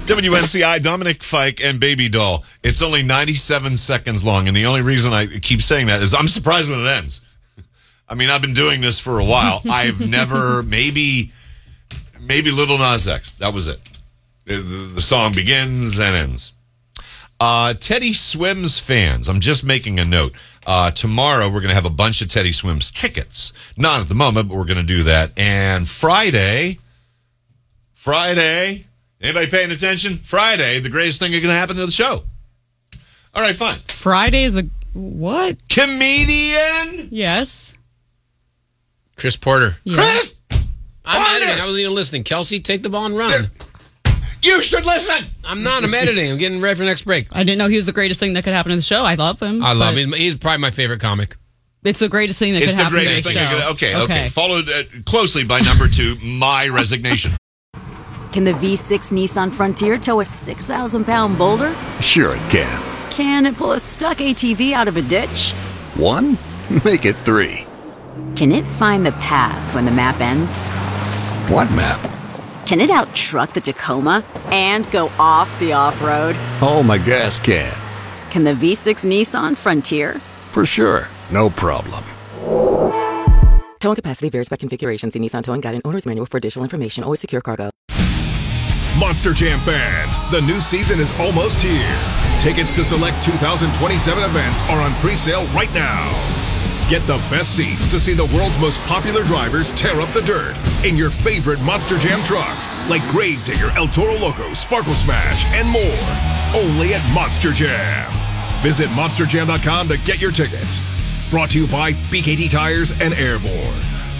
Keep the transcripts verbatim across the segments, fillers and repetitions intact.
W N C I, Dominic Fike, and Baby Doll. It's only ninety-seven seconds long, and the only reason I keep saying that is I'm surprised when it ends. I mean, I've been doing this for a while. I've never, maybe, maybe Little Nas X. That was it. The, the song begins and ends. Uh, Teddy Swims fans, I'm just making a note. Uh, tomorrow, we're going to have a bunch of Teddy Swims tickets. Not at the moment, but we're going to do that. And Friday, Friday, anybody paying attention? Friday, the greatest thing that's going to happen to the show. All right, fine. Friday is the, what? Comedian? Yes. Chris Porter. Yeah. Chris I'm Porter! editing. I wasn't even listening. Kelsey, take the ball and run. You should listen! I'm not. I'm editing. I'm getting ready for the next break. I didn't know he was the greatest thing that could happen to the show. I love him. I love but him. He's, he's probably my favorite comic. It's the greatest thing that It's could the happen to greatest the thing. show. That could, okay, okay. Followed uh, closely by number two, My Resignation. Can the V six Nissan Frontier tow a six thousand pound boulder? Sure it can. Can it pull a stuck A T V out of a ditch? One? Make it three. Can it find the path when the map ends? What map? Can it out-truck the Tacoma and go off the off-road? Oh, my gas can. Can the V six Nissan Frontier? For sure. No problem. Towing capacity varies by configuration. See Nissan Towing Guide and Owner's Manual for additional information. Always secure cargo. Monster Jam fans, the new season is almost here. Tickets to select two thousand twenty-seven events are on pre-sale right now. Get the best seats to see the world's most popular drivers tear up the dirt in your favorite Monster Jam trucks like Gravedigger, El Toro Loco, Sparkle Smash, and more. Only at Monster Jam. Visit monster jam dot com to get your tickets. Brought to you by B K T Tires and Airborne.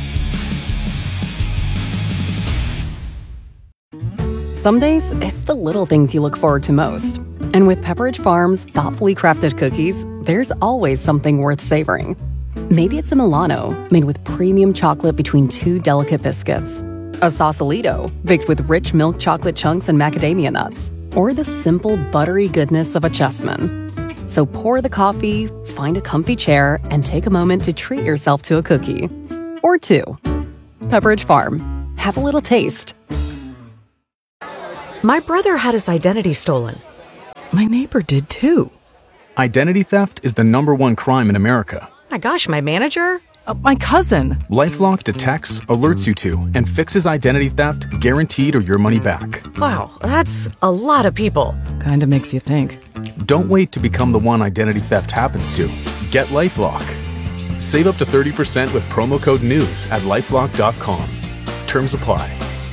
Some days, it's the little things you look forward to most. And with Pepperidge Farm's thoughtfully crafted cookies, there's always something worth savoring. Maybe it's a Milano, made with premium chocolate between two delicate biscuits. A Sausalito, baked with rich milk chocolate chunks and macadamia nuts. Or the simple, buttery goodness of a Chessman. So pour the coffee, find a comfy chair, and take a moment to treat yourself to a cookie. Or two. Pepperidge Farm. Have a little taste. My brother had his identity stolen. My neighbor did too. Identity theft is the number one crime in America. My gosh, my manager? Uh, my cousin. LifeLock detects, alerts you to, and fixes identity theft guaranteed or your money back. Wow, that's a lot of people. Kinda makes you think. Don't wait to become the one identity theft happens to. Get LifeLock. Save up to thirty percent with promo code NEWS at lifelock dot com. Terms apply.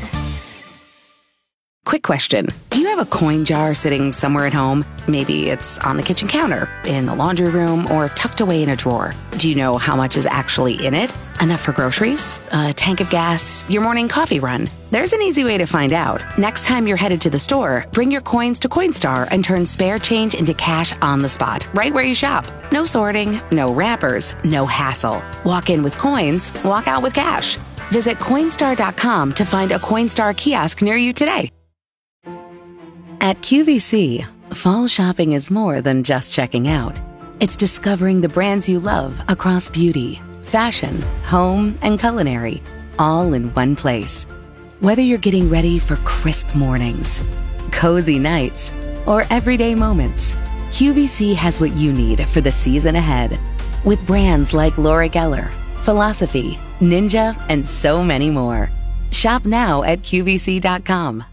Quick question. Do you have a coin jar sitting somewhere at home? Maybe it's on the kitchen counter, in the laundry room, or tucked away in a drawer. Do you know how much is actually in it? Enough for groceries? A tank of gas? Your morning coffee run? There's an easy way to find out. Next time you're headed to the store, bring your coins to Coinstar and turn spare change into cash on the spot, right where you shop. No sorting, no wrappers, no hassle. Walk in with coins, walk out with cash. Visit Coinstar dot com to find a Coinstar kiosk near you today. At Q V C, fall shopping is more than just checking out. It's discovering the brands you love across beauty, fashion, home, and culinary, all in one place. Whether you're getting ready for crisp mornings, cozy nights, or everyday moments, Q V C has what you need for the season ahead. With brands like Laura Geller, Philosophy, Ninja, and so many more. Shop now at Q V C dot com.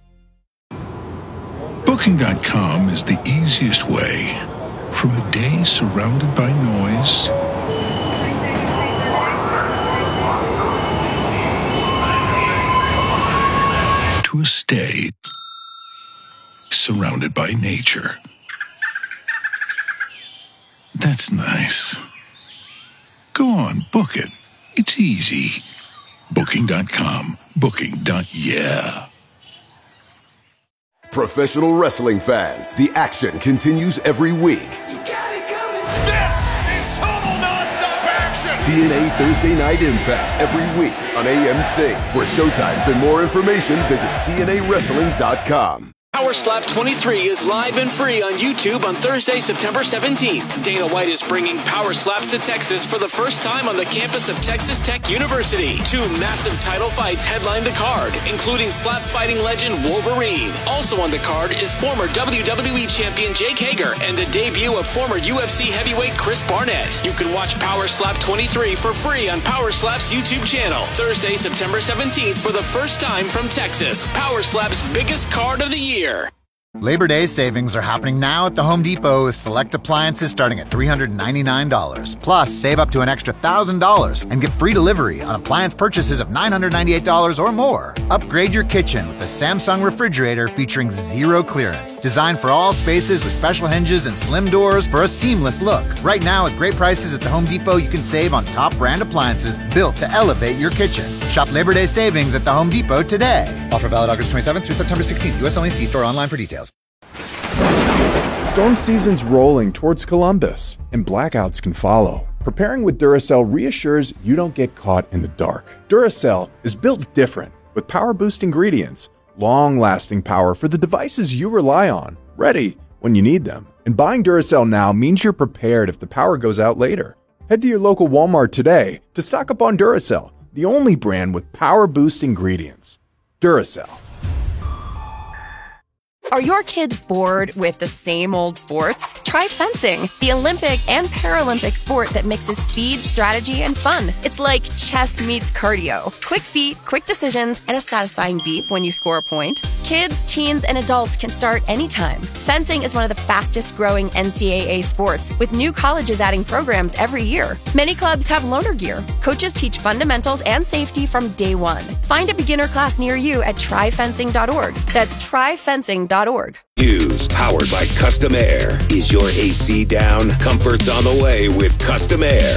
Booking dot com is the easiest way from a day surrounded by noise to a stay surrounded by nature. That's nice. Go on, book it. It's easy. Booking dot com. Booking. Yeah. Professional wrestling fans, the action continues every week. This is total nonstop action! T N A Thursday Night Impact every week on A M C. For showtimes and more information, visit T N A wrestling dot com. Power Slap twenty-three is live and free on YouTube on Thursday, September seventeenth. Dana White is bringing Power Slaps to Texas for the first time on the campus of Texas Tech University. Two massive title fights headline the card, including slap fighting legend Wolverine. Also on the card is former W W E champion Jake Hager and the debut of former U F C heavyweight Chris Barnett. You can watch Power Slap twenty-three for free on Power Slap's YouTube channel. Thursday, September seventeenth for the first time from Texas. Power Slap's biggest card of the year. Labor Day savings are happening now at the Home Depot with select appliances starting at three hundred ninety-nine dollars. Plus, save up to an extra one thousand dollars and get free delivery on appliance purchases of nine hundred ninety-eight dollars or more. Upgrade your kitchen with the Samsung refrigerator featuring zero clearance. Designed for all spaces with special hinges and slim doors for a seamless look. Right now, at great prices at the Home Depot, you can save on top brand appliances built to elevate your kitchen. Shop Labor Day savings at the Home Depot today. Offer valid August twenty-seventh through September sixteenth. U S only. See store online for details. Storm season's rolling towards Columbus, and blackouts can follow. Preparing with Duracell reassures you don't get caught in the dark. Duracell is built different, with power boost ingredients, long-lasting power for the devices you rely on, ready when you need them. And buying Duracell now means you're prepared if the power goes out later. Head to your local Walmart today to stock up on Duracell, the only brand with power boost ingredients. Duracell. Are your kids bored with the same old sports? Try fencing, the Olympic and Paralympic sport that mixes speed, strategy, and fun. It's like chess meets cardio. Quick feet, quick decisions, and a satisfying beep when you score a point. Kids, teens, and adults can start anytime. Fencing is one of the fastest growing N C double A sports, with new colleges adding programs every year. Many clubs have loaner gear. Coaches teach fundamentals and safety from day one. Find a beginner class near you at try fencing dot org. That's try fencing dot org. News powered by Custom Air. Is your A C down? Comfort's on the way with Custom Air.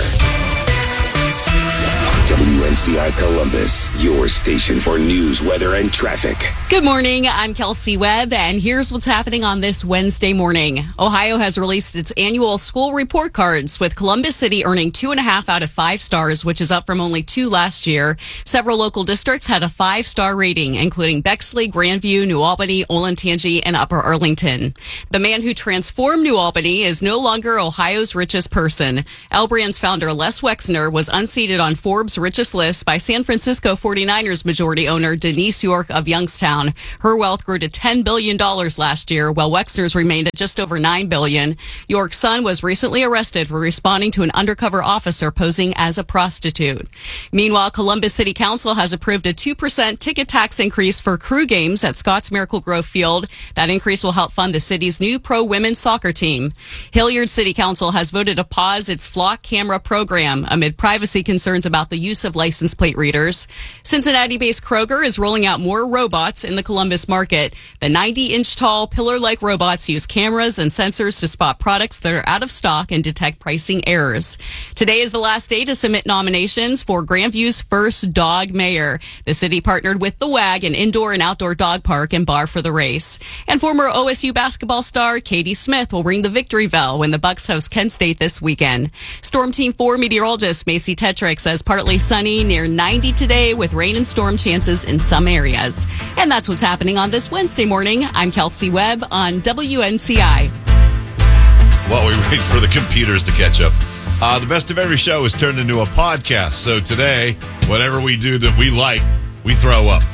W N C I Columbus, your station for news, weather, and traffic. Good morning. I'm Kelsey Webb, and here's what's happening on this Wednesday morning. Ohio has released its annual school report cards, with Columbus City earning two and a half out of five stars, which is up from only two last year. Several local districts had a five-star rating, including Bexley, Grandview, New Albany, Olentangy, and Upper Arlington. The man who transformed New Albany is no longer Ohio's richest person. L Brands founder Les Wexner was unseated on Forbes' richest list by San Francisco forty-niners majority owner Denise York of Youngstown. Her wealth grew to ten billion dollars last year, while Wexner's remained at just over nine billion dollars. York's son was recently arrested for responding to an undercover officer posing as a prostitute. Meanwhile, Columbus City Council has approved a two percent ticket tax increase for crew games at Scott's Miracle Grove Field. That increase will help fund the city's new pro women's soccer team. Hilliard City Council has voted to pause its flock camera program amid privacy concerns about the use of license plate readers. Cincinnati-based Kroger is rolling out more robots in the Columbus market. The ninety-inch tall pillar-like robots use cameras and sensors to spot products that are out of stock and detect pricing errors. Today is the last day to submit nominations for Grandview's first dog mayor. The city partnered with the WAG, an indoor and outdoor dog park and bar, for the race. And former O S U basketball star Katie Smith will ring the victory bell when the Bucks host Kent State this weekend. Storm Team four meteorologist Macy Tetrick says partly sunny, near ninety today, with rain and storm chances in some areas. And that's what's happening on this Wednesday morning. I'm Kelsey Webb on W N C I. While we wait for the computers to catch up, uh, the best of every show is turned into a podcast. So today, whatever we do that we like, we throw up.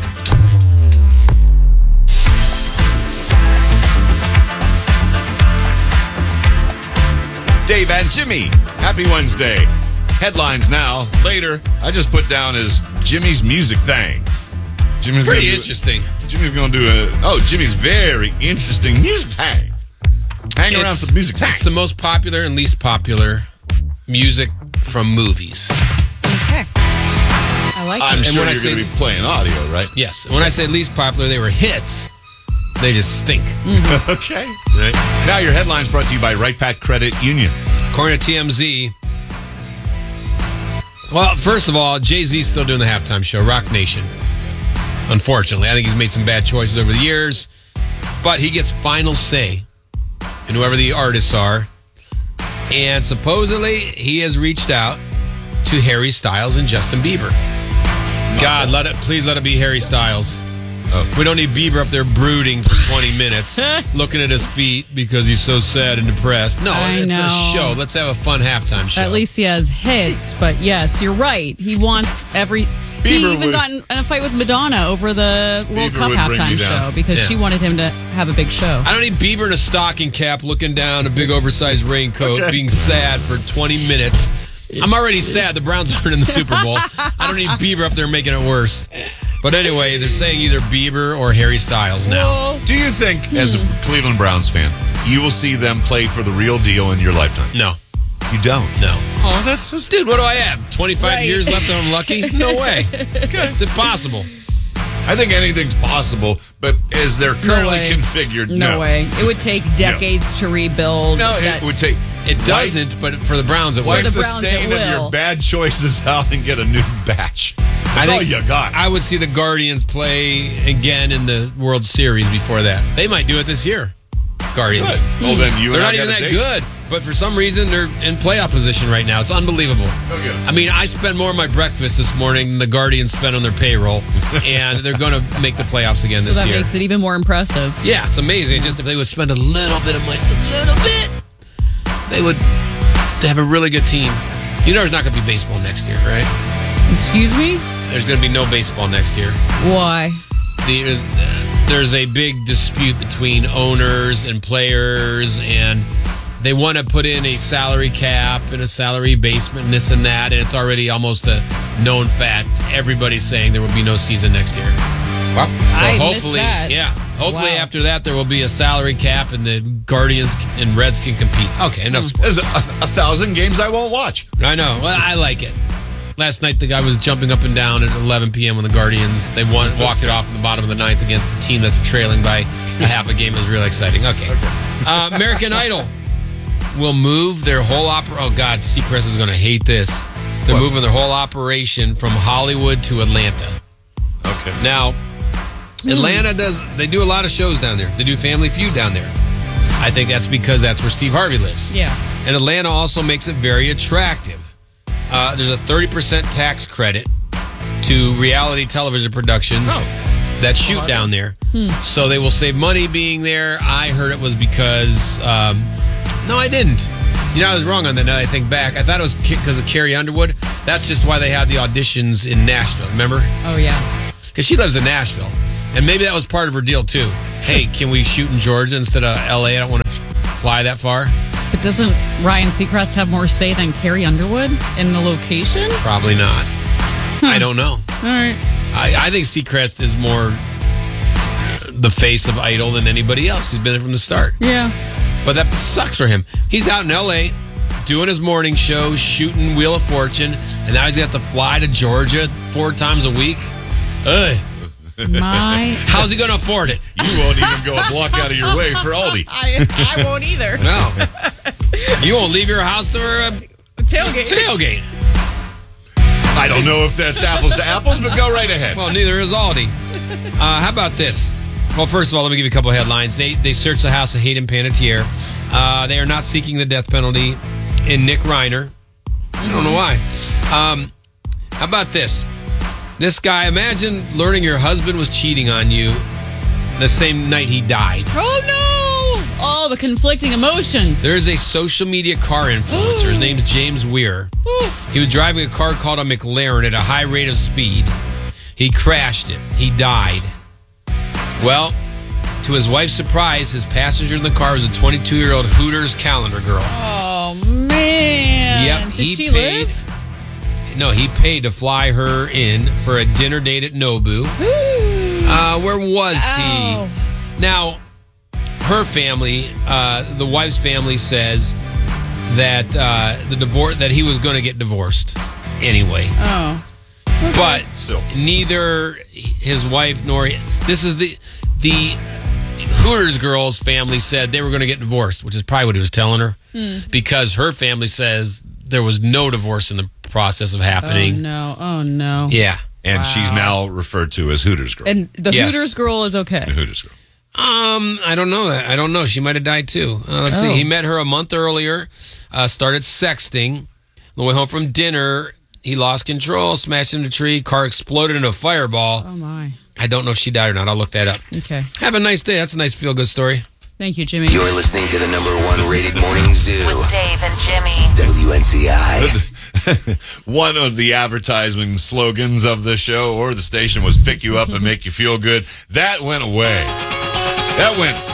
Dave and Jimmy, happy Wednesday. Headlines now. Later, I just put down as Jimmy's music thing. Jimmy's Pretty gonna interesting. Do, Jimmy's going to do a... Oh, Jimmy's very interesting music thing. Hang around for the music thing. It's the most popular and least popular music from movies. Okay. I like I'm it. sure you're going to be playing audio, right? Yes. When I say least popular, they were hits. They just stink. Mm-hmm. Okay. Right. Now your headlines brought to you by Right Pack Credit Union. According to T M Z... Well, first of all, Jay-Z's still doing the halftime show, Rock Nation. Unfortunately, I think he's made some bad choices over the years, but he gets final say in whoever the artists are. And supposedly, he has reached out to Harry Styles and Justin Bieber. God, let it please let it be Harry Styles. Oh. We don't need Bieber up there brooding for twenty minutes, looking at his feet because he's so sad and depressed. No, I it's know. a show. Let's have a fun halftime show. At least he has hits, but yes, you're right. He wants every. Bieber he even would- got in a fight with Madonna over the World Bieber Cup would bring halftime you down. show because Yeah. she wanted him to have a big show. I don't need Bieber in a stocking cap looking down a big oversized raincoat, Okay. being sad for twenty minutes. I'm already sad the Browns aren't in the Super Bowl. I don't need Bieber up there making it worse. But anyway, they're saying either Bieber or Harry Styles now. Do you think, as a Cleveland Browns fan, you will see them play for the real deal in your lifetime? No. You don't? No. Oh, that's just... Dude, what do I have? twenty-five Right. years left and I'm lucky? No way. It's impossible. I think anything's possible, but as they're currently way. configured, No, no. way. It would take decades to rebuild. No, that- it would take... It doesn't, but for the Browns, it Wipe would. the the Browns, stain it of your will. bad choices out and get a new batch. That's I think all you got. I would see the Guardians play again in the World Series before that. They might do it this year. Guardians. Good. Well, then you They're and I not even got a that date. good, but for some reason they're in playoff position right now. It's unbelievable. Okay. I mean, I spent more on my breakfast this morning than the Guardians spent on their payroll, and they're going to make the playoffs again so this that year. makes it even more impressive. Yeah, it's amazing. Just if they would spend a little bit of money, just a little bit, they would they have a really good team. You know there's not going to be baseball next year, right? Excuse me? There's going to be no baseball next year. Why? There's, there's a big dispute between owners and players, and they want to put in a salary cap and a salary basement and this and that, and it's already almost a known fact. Everybody's saying there will be no season next year. Wow. So I missed hopefully, that. yeah, hopefully Wow. after that there will be a salary cap and the Guardians and Reds can compete. Okay, enough sports. There's a, a thousand games I won't watch. I know. Well, I like it. Last night, the guy was jumping up and down at eleven p.m. when the Guardians, they won, walked it off in the bottom of the ninth against the team that they're trailing by a half a game. It was really exciting. Okay. Uh, American Idol will move their whole opera. Oh, God, Seacrest is going to hate this. They're What? moving their whole operation from Hollywood to Atlanta. Okay. Now, Atlanta does, they do a lot of shows down there. They do Family Feud down there. I think that's because that's where Steve Harvey lives. Yeah. And Atlanta also makes it very attractive. Uh, there's a thirty percent tax credit to reality television productions Oh. that shoot down there. So they will save money being there. I heard it was because, um, no, I didn't. You know, I was wrong on that now that I think back. I thought it was because of Carrie Underwood. That's just why they had the auditions in Nashville, remember? Oh, yeah. Because she lives in Nashville. And maybe that was part of her deal, too. Hey, can we shoot in Georgia instead of L A? I don't want to fly that far. But doesn't Ryan Seacrest have more say than Carrie Underwood in the location? Probably not. I don't know. All right. I, I think Seacrest is more the face of Idol than anybody else. He's been there from the start. Yeah. But that sucks for him. He's out in L A doing his morning show, shooting Wheel of Fortune, and now he's got to fly to Georgia four times a week. Ugh. My. How's he going to afford it? You won't even go a block out of your way for Aldi. I, I won't either. No. You won't leave your house for a Tailgate. tailgate. I don't know if that's apples to apples, but go right ahead. Well, neither is Aldi. Uh, how about this? Well, first of all, let me give you a couple of headlines. They they searched the house of Hayden Panettiere. Uh, they are not seeking the death penalty in Nick Reiner. I don't know why. Um, how about this? This guy, imagine learning your husband was cheating on you the same night he died. Oh, no. All the conflicting emotions. There's a social media car influencer. His name's James Weir. He was driving a car called a McLaren at a high rate of speed. He crashed it. He died. Well, to his wife's surprise, his passenger in the car was a twenty-two-year-old Hooters calendar girl. Oh, man. Yep, Does he she paid. live? No, he paid to fly her in for a dinner date at Nobu. Uh, where was Ow. he? Now, her family, uh, the wife's family, says that uh, the divorce that he was going to get divorced anyway. Oh. But Still. neither his wife nor this is the the Hooters girl's family said they were going to get divorced, which is probably what he was telling her, Hmm. because her family says there was no divorce in the process of Oh, happening. no. Oh, no. Yeah, And Wow. she's now referred to as Hooters Girl. And the Yes. Hooters girl is okay. The Hooters Girl. Um, I don't know that. I don't know. She might have died too. Uh, let's Oh. see. He met her a month earlier. Uh, started sexting. On the way home from dinner, he lost control, smashed into a tree. Car exploded into a fireball. Oh, my. I don't know if she died or not. I'll look that up. Okay. Have a nice day. That's a nice feel-good story. Thank you, Jimmy. You're listening to the number one rated morning zoo. With Dave and Jimmy. W N C I. One of the advertising slogans of the show or the station was pick you up and make you feel good. That went away. That went